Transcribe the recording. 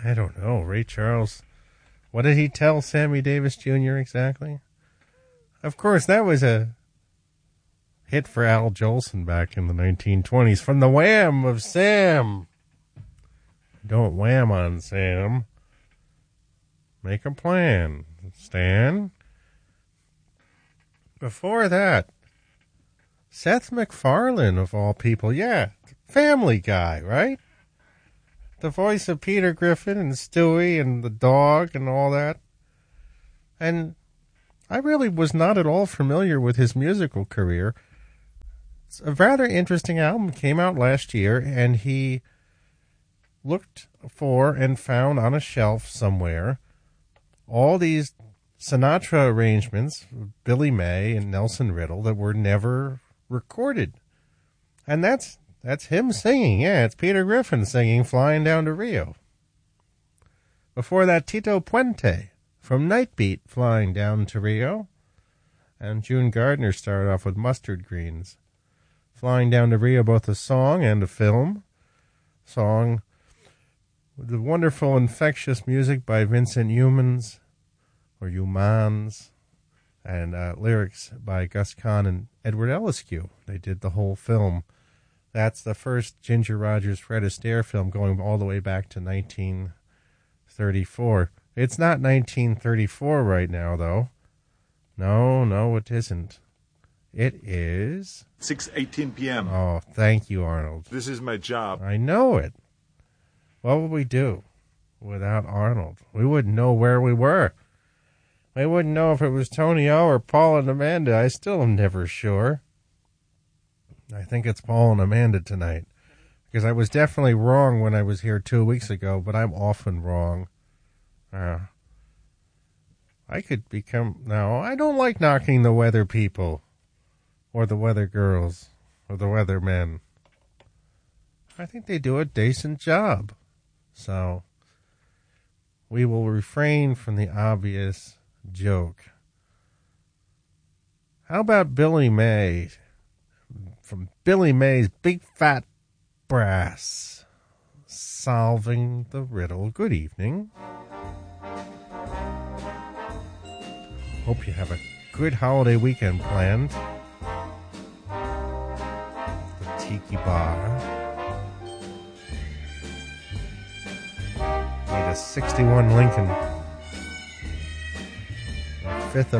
I don't know. Ray Charles. What did he tell Sammy Davis Jr. exactly? Of course, that was a hit for Al Jolson back in the 1920s from the Wham of Sam. Don't wham on Sam. Make a plan, Stan. Before that, Seth MacFarlane, of all people. Yeah, Family Guy, right? The voice of Peter Griffin and Stewie and the dog and all that. And I really was not at all familiar with his musical career. It's a rather interesting album. Came out last year, and he looked for and found on a shelf somewhere all these Sinatra arrangements, Billy May and Nelson Riddle, that were never recorded. And that's him singing. Yeah, it's Peter Griffin singing Flying Down to Rio. Before that, Tito Puente from Nightbeat, Flying Down to Rio. And June Gardner started off with Mustard Greens. Flying Down to Rio, both a song and a film. Song with the wonderful infectious music by Vincent Youmans, or Youmans, and lyrics by Gus Kahn and Edward Ellisque. They did the whole film. That's the first Ginger Rogers, Fred Astaire film going all the way back to 1934. It's not 1934 right now, though. No, it isn't. It is 6:18 p.m. Oh, thank you, Arnold. This is my job. I know it. What would we do without Arnold? We wouldn't know where we were. We wouldn't know if it was Tony O or Paul and Amanda. I still am never sure. I think it's Paul and Amanda tonight, because I was definitely wrong when I was here 2 weeks ago, but I'm often wrong. I could become... No, I don't like knocking the weather people, or the weather girls, or the weather men. I think they do a decent job. So, we will refrain from the obvious joke. How about Billy May? From Billy May's Big Fat Brass, Solving the Riddle. Good evening. Hope you have a good holiday weekend planned. The Tiki Bar. Need a 61 Lincoln. A fifth of